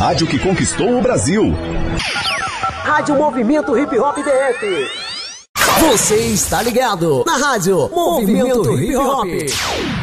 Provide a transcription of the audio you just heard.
rádio que conquistou o Brasil. Rádio Movimento Hip Hop DF. Você está ligado na rádio Movimento Hip Hop.